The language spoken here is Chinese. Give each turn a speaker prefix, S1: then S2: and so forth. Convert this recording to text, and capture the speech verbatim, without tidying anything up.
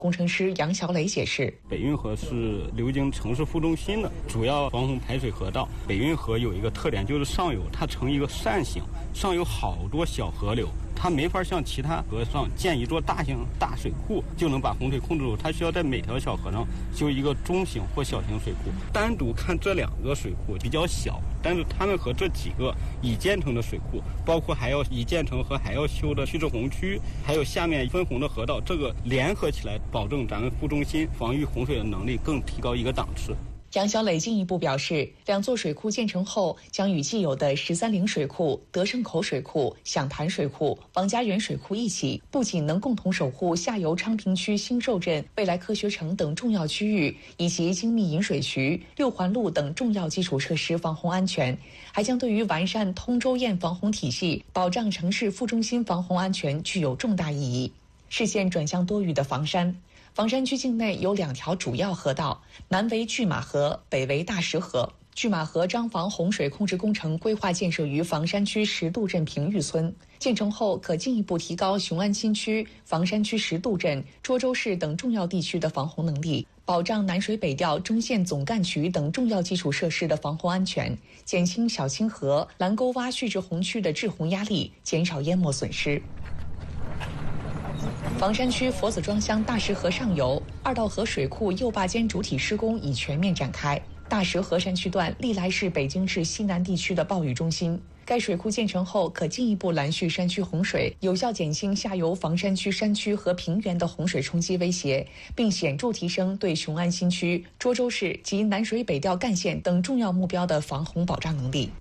S1: 工程师杨小磊解释，
S2: 北运河是流经城市副中心的主要防洪排水河道。北运河有一个特点，就是上游它呈一个扇形，上有好多小河流，它没法像其他河上建一座大型大水库就能把洪水控制住，它需要在每条小河上修一个中型或小型水库。单独看这两个水库比较小，但是它们和这几个已建成的水库，包括还要已建成和还要修的蓄滞洪区，还有下面分洪的河道，这个联合起来，保证咱们副中心防御洪水的能力更提高一个档次。
S1: 杨小磊进一步表示，两座水库建成后，将与既有的十三陵水库、德胜口水库、响潭水库、王家园水库一起，不仅能共同守护下游昌平区新寿镇、未来科学城等重要区域，以及精密引水渠、六环路等重要基础设施防洪安全，还将对于完善通州堰防洪体系、保障城市副中心防洪安全具有重大意义。视线转向多雨的房山。房山区境内有两条主要河道，南为拒马河，北为大石河。拒马河张防洪水控制工程规划建设于房山区石渡镇平峪村，建成后可进一步提高雄安新区、房山区石渡镇、涿州市等重要地区的防洪能力，保障南水北调中线总干渠等重要基础设施的防洪安全，减轻小清河、蓝沟洼蓄滞洪区的滞洪压力，减少淹没损失。房山区佛子庄乡大石河上游二道河水库右坝间主体施工已全面展开。大石河山区段历来是北京市西南地区的暴雨中心，该水库建成后可进一步拦蓄山区洪水，有效减轻下游房山区山区和平原的洪水冲击威胁，并显著提升对雄安新区、涿州市及南水北调干线等重要目标的防洪保障能力。